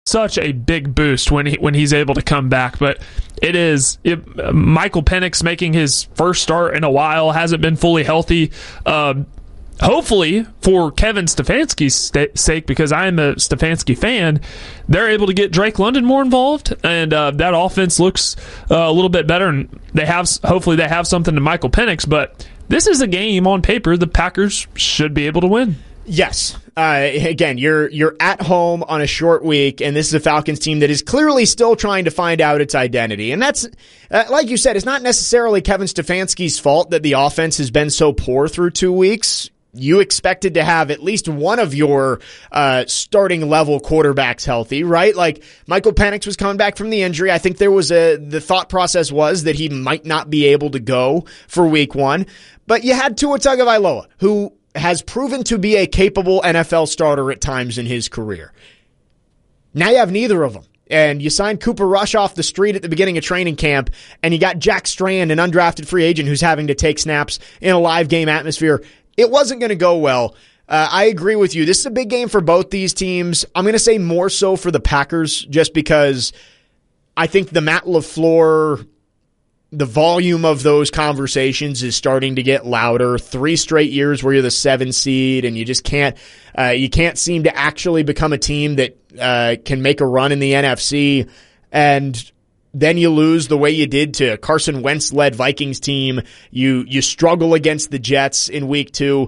such a big boost when he's able to come back. But Michael Penix making his first start in a while, hasn't been fully healthy. Hopefully, for Kevin Stefanski's sake, because I am a Stefanski fan, they're able to get Drake London more involved, and that offense looks a little bit better. And hopefully they have something to Michael Penix. But this is a game on paper the Packers should be able to win. Yes. Again, you're at home on a short week, and this is a Falcons team that is clearly still trying to find out its identity. And that's, like you said, it's not necessarily Kevin Stefanski's fault that the offense has been so poor through 2 weeks. You expected to have at least one of your starting level quarterbacks healthy, right? Like Michael Penix was coming back from the injury. I think the thought process was that he might not be able to go for week 1. But you had Tua Tagovailoa, who has proven to be a capable NFL starter at times in his career. Now you have neither of them. And you signed Cooper Rush off the street at the beginning of training camp, and you got Jack Strand, an undrafted free agent who's having to take snaps in a live game atmosphere. It wasn't going to go well. I agree with you. This is a big game for both these teams. I'm going to say more so for the Packers just because I think the Matt LaFleur, the volume of those conversations is starting to get louder. 3 straight years where you're the 7 seed and you just can't seem to actually become a team that can make a run in the NFC. And then you lose the way you did to Carson Wentz-led Vikings team. You struggle against the Jets in week 2.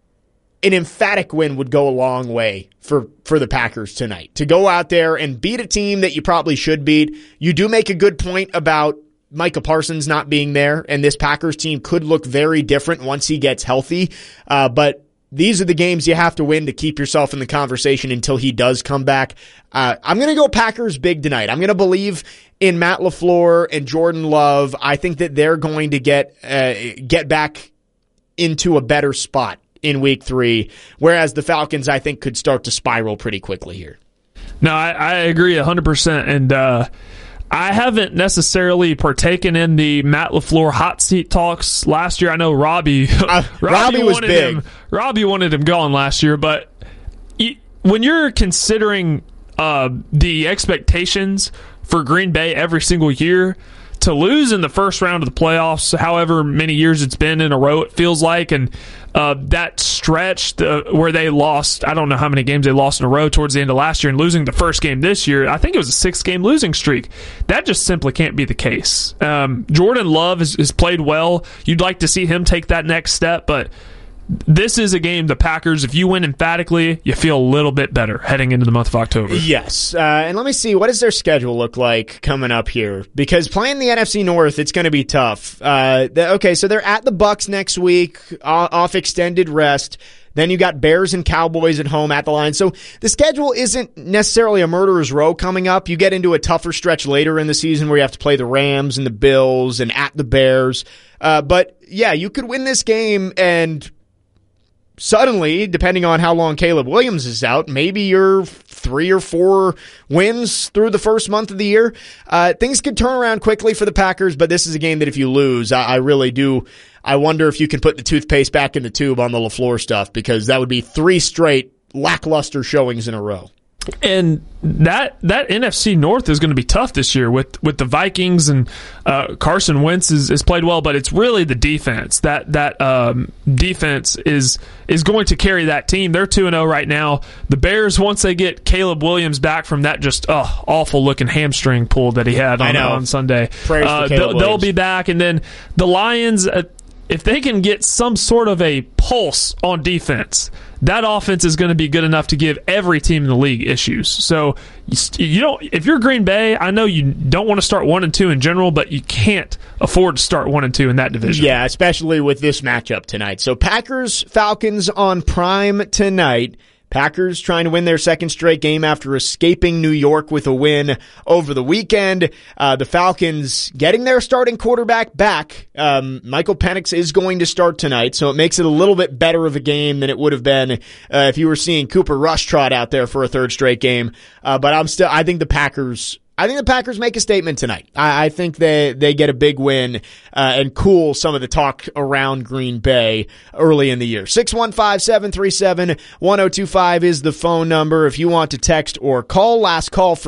An emphatic win would go a long way for the Packers tonight. To go out there and beat a team that you probably should beat. You do make a good point about Micah Parsons not being there, and this Packers team could look very different once he gets healthy. But these are the games you have to win to keep yourself in the conversation until he does come back. I'm going to go Packers big tonight. I'm going to believe in Matt LaFleur and Jordan Love. I think that they're going to get back into a better spot in week 3, whereas the Falcons, I think, could start to spiral pretty quickly here. No, I agree 100%. And I haven't necessarily partaken in the Matt LaFleur hot seat talks last year. I know Robbie was big. Robbie wanted him gone last year, but when you're considering the expectations for Green Bay every single year, to lose in the first round of the playoffs, however many years it's been in a row, it feels like, and that stretch where they lost, I don't know how many games they lost in a row towards the end of last year, and losing the first game this year, I think it was a 6-game losing streak. That just simply can't be the case. Jordan Love has played well. You'd like to see him take that next step, but this is a game, the Packers, if you win emphatically, you feel a little bit better heading into the month of October. Yes. And let me see, what does their schedule look like coming up here? Because playing the NFC North, it's going to be tough. Okay, so they're at the Bucs next week, off extended rest. Then you got Bears and Cowboys at home at the Lions. So the schedule isn't necessarily a murderer's row coming up. You get into a tougher stretch later in the season where you have to play the Rams and the Bills and at the Bears. But yeah, you could win this game and suddenly, depending on how long Caleb Williams is out, maybe you're 3 or 4 wins through the first month of the year. Things could turn around quickly for the Packers, but this is a game that if you lose, I really do. I wonder if you can put the toothpaste back in the tube on the LaFleur stuff, because that would be 3 straight lackluster showings in a row. And that NFC North is going to be tough this year with the Vikings, and Carson Wentz has played well, but it's really the defense. That defense is going to carry that team. They're 2-0 right now. The Bears, once they get Caleb Williams back from that just awful looking hamstring pull that he had on Sunday, they'll be back. And then the Lions, if they can get some sort of a pulse on defense, that offense is going to be good enough to give every team in the league issues. So you don't. If you're Green Bay, I know you don't want to start 1-2 in general, but you can't afford to start 1-2 in that division. Yeah, especially with this matchup tonight. So Packers, Falcons on Prime tonight. Packers trying to win their second straight game after escaping New York with a win over the weekend. The Falcons getting their starting quarterback back. Michael Penix is going to start tonight, so it makes it a little bit better of a game than it would have been if you were seeing Cooper Rush trot out there for a third straight game. But I think the Packers make a statement tonight. I think they get a big win and cool some of the talk around Green Bay early in the year. 615-737-1025 is the phone number if you want to text or call. Last call for